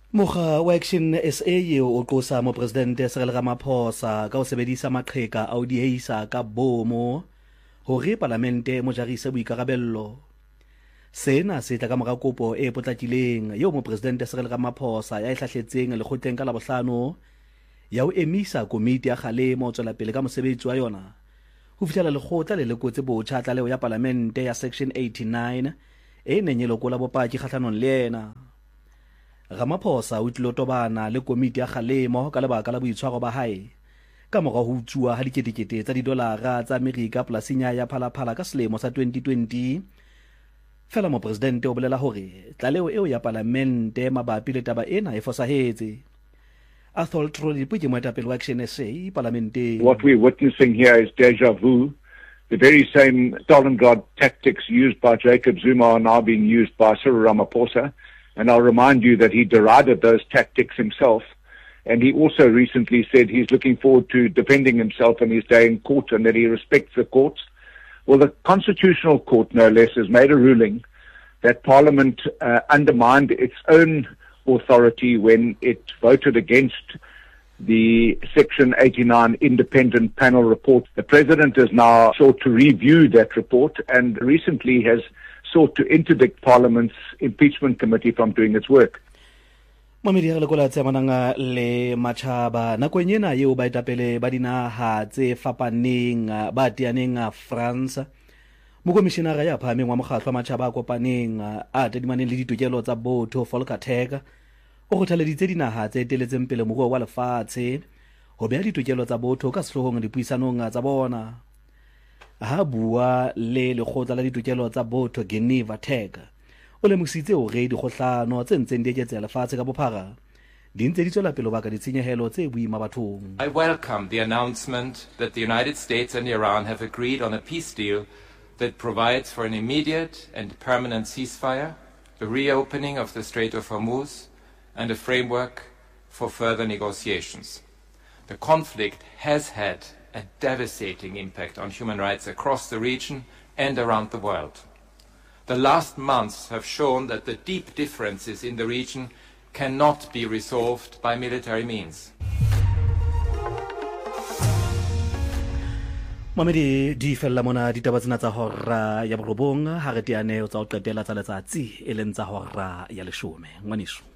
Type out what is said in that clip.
Mokga wa Action SA o qosa mopresidente Cyril Ramaphosa ka ho sebedisa maqheka a ho diehisa ka bomo hore palamente mo jarise boikarabello. Sena se tla ka mora kopo e potlakileng eo mopresidente Cyril Ramaphosa ya ihlahletseng lekgotleng ka Labohlano ya ho emisa komiti ya kgalemo ho tswela pele ka mosebetsi wa yona ho fihlela lekgotla le lekotse botjha tlaleho ya palamente ya section 89 e neng e lokola bopaki kgahlanong le yena. Ramaphosa o tlilo tobana le komiti ya kgalemo ka lebaka la boitshwaro ba hae ka mora ho utsuwa ha diketekete tsa didolara tsa Amerika polasing ya Phalaphala ka selemo sa 2020. Fela mopresidente o bolela hore tlaleho eo ya palamente mabapi le taba ena e fosahetse. Athol Trollipo ke moetapele wa Action SA parlamenteng. What we're witnessing here is deja vu. The very same Stalingrad tactics used by Jacob Zuma are now being used by Cyril Ramaphosa. And I'll remind you that he derided those tactics himself. And he also recently said he's looking forward to defending himself in his day in court and that he respects the courts. Well, the Constitutional Court, no less, has made a ruling that Parliament undermined its own authority when it voted against the Section 89 independent panel report. The President has now sought to review that report and recently has sought to interdict Parliament's impeachment committee from doing its work. Mamedi re lekola tsemananga le matjhaba nakong ena eo baetapele ba dinaha tse fapaneng ba teaneng France mokomishenara ya phahameng wa mokgatlo wa matjhaba a kopaneng a tadimaneng le ditokelo tsa botho Volker Turk o kgothaleditse dinaha tse teletseng pele moruo wa lefatshe ho beha ditokelo tsa botho ka sehlohong dipuisanong tsa bona. Ha bua le lekgotla la ditokelo tsa botho Geneva Turk o lemositse hore dikgohlano tse ntseng di eketseha lefatshe ka bophara di ntse di tswela pele baka ditshenyehelo tse boima bathong. I welcome the announcement that the United States and Iran have agreed on a peace deal that provides for an immediate and permanent ceasefire, the reopening of the Strait of Hormuz, and a framework for further negotiations. The conflict has had a devastating impact on human rights across the region and around the world. The last months have shown that the deep differences in the region cannot be resolved by military means. Mamedi di fella mona ditaba tsena tsa hora ya borobong ha re teane tsa ho qetela tsa letsatsi e leng tsa hora ya 10 ngwaneso.